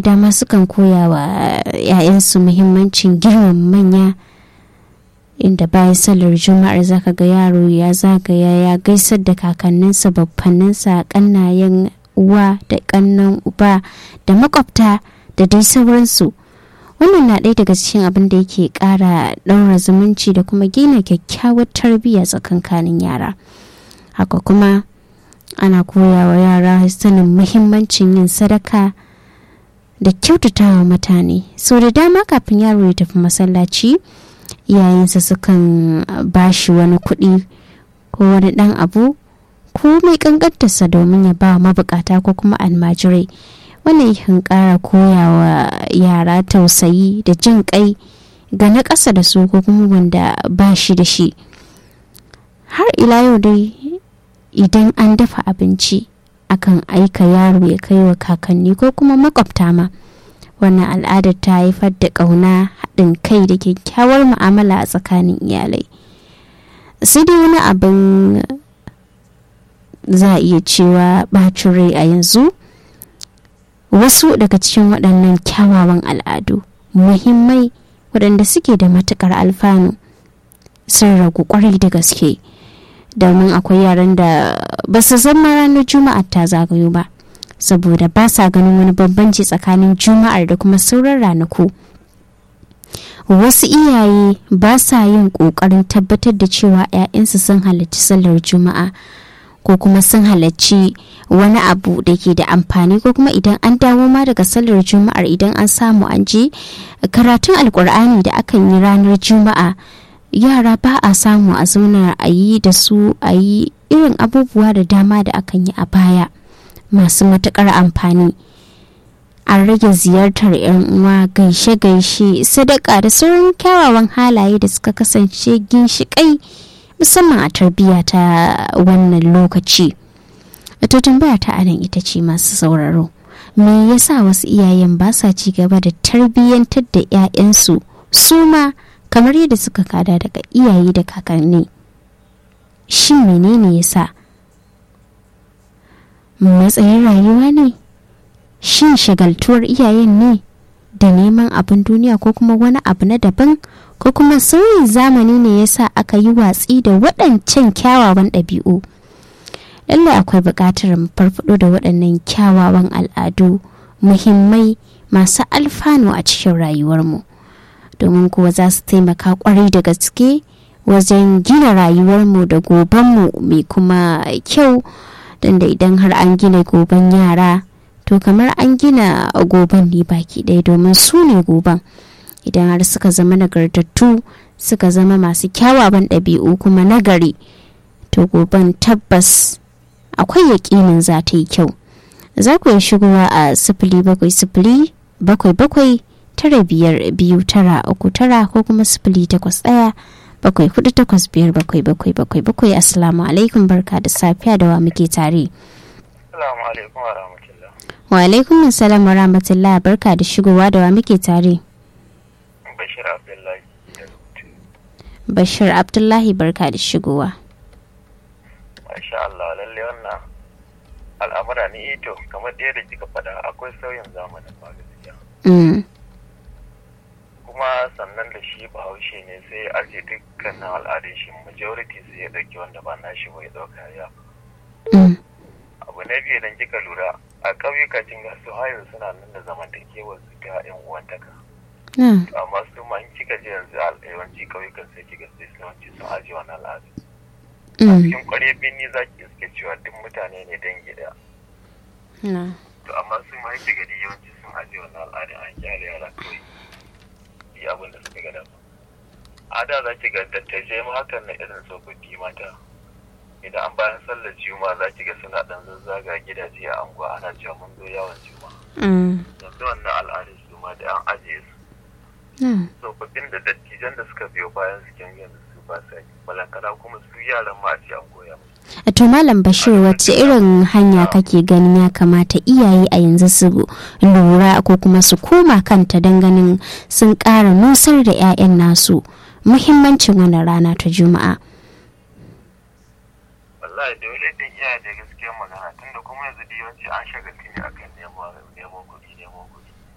dama sukan koya wa 'ya'yansu muhimmancin girmama manya, inda bayan sallar juma'ar zaka ga yaro ya zagaya ya gaisar da kakanninsa, babbanninsa, ƙannayen uwa da ƙannan uba da makwabta da dai sauransu. Wannan na ɗaya daga cikin abin da yake ƙara ɗaura zumunci da kuma gina kyakkyawar tarbiyya tsakankanin yara. Haka kuma ana koya wa yara sanin muhimmancin yin sadaka da kyautatawa mutane. Sau da dama kafin yaro ya tafi masallaci, iyayensa sukan ba shi wani kuɗi ko wani ɗan abu ko mai ƙanƙantarsa domin ya ba mabukata ko kuma almajirai. Wannan yakan ƙara koyawa yara tausayi da jin ƙai ga na ƙasa da su ko kuma wanda ba shi da shi. Har ila yau dai idan an dafa abinci akan aika yaro ya kai wa kakanni ko kuma makwabta ma. Wannan al'adar ta haifar da ƙauna, haɗin kai da kyakkyawar mu'amala a tsakanin iyalai. Sai dai wani abin za a iya cewa ɓacin rai a yanzu, wasu daga cikin waɗannan kyawawan al'adu muhimmai waɗanda suke da matuƙar alfanu sun ragu ƙwarai da gaske, domin akwai yaran da ba su zama ranar juma'a ta zagayo ba saboda ba sa ganin wani bambanci tsakanin juma'ar da kuma sauran ranaku. Wasu iyaye ba sa yin ƙoƙarin tabbatar da cewa 'ya'yansu sun halarci sallar juma'a ko kuma sun halarci wani abu da ke da amfani, ko kuma idan an dawo ma daga sallar juma'ar idan an samu an je karatun alkur'ani da akan yi ranar juma'a, yara ba a samu a zauna a yi da su, a yi irin abubuwa da dama da akan yi a baya masu matuƙar amfani. An rage ziyartar 'yan uwa, gaishe-gaishe, sadaka da sauran kyawawan halaye da suka kasance ginshiƙai musamman a tarbiyya ta wannan lokaci. To tambaya ta anan ita ce masu sauraro, me yasa wasu iyayen ba sa ci gaba da tarbiyyantar da 'ya'yansu su ma kamar yadda suka kada daga iyaye da kakanni? Shin menene yasa? Matsayin rayuwa ne? Shin shagaltuwar iyayen ne da neman abin duniya ko kuma wani abu na daban, ko kuma sauyin zamani ne yasa aka yi watsi da waɗancan kyawawan ɗabi'u? Lallai akwai buƙatar mu farfaɗo da waɗannan kyawawan al'adu muhimmai masu alfanu a cikin rayuwarmu, domin kuwa za su taimaka ƙwarai da gaske wajen gina rayuwarmu da gobenmu mai kuma kyau. Don da idan har an gina goben yara, to kamar an gina goben ne baki ɗaya, domin su ne goben. Idan har suka zama nagartattu, suka zama masu kyawawan ɗabi'u kuma nagari, to goben tabbas akwai yaƙinin za ta yi kyau. Za ku yi shigowa a 0707-759-539 ko kuma 081-748-577. Assalamu alaikum, barka da safiya, da wa muke tare? Assalamu alaikum wa rahmatullah. Wa alaikum assalam wa rahmatullah, barka da shigowa, da wa muke tare? Bashir Abdullahi. Bashir Abdullahi, barka da shigowa. Masha Allah, lalle wannan al'amura ne ito kamar da yadda kika faɗa, akwai sauyin zamanin ba gaskiya. Kuma sannan da shi bahaushe ne sai ya ajiye dukkanin al'adun shi, majority sai ya ɗauki wanda ba na shi bai ɗauka ya. Abu na biyu idan kika lura a ƙauyukacin gasu hayo suna nan da zamantakewar su ta 'yan uwantaka. Amma su ma in kika je yanzu yawanci ƙauyukan sai kiga sai yawanci sun ajiye wani al'adu. A cikin ƙwarya birni za ki iske cewa duk mutane ne dangi ɗaya. To amma su ma yake gari yawanci sun ajiye wani al'adu, an kyale yara kawai yi abin da suka gada. A da za ki ga dattijai ma hakan na irin tsofaffi mata. Idan an bayan sallar juma'a za ki ga suna ɗan zazzaga gidaje a anguwa ana cewa mun zo yawon juma'a. Yanzu wannan al'adun su ma da an ajiye su. Tsofaffin da dattijan da suka biyo bayan su kyan yanzu su ba sa yi, balantana kuma su yaran ma a ce an koya musu. To Malam Bashir, wacce irin hanya kake ganin ya kamata iyaye a yanzu su lura ko kuma su koma kanta don ganin sun ƙara nusar da 'ya'yan nasu muhimmancin wannan rana ta Juma'a? Wallahi dole din iyaye da gaskiyar magana, tunda kuma yanzu da yawanci an shagaltu ne akan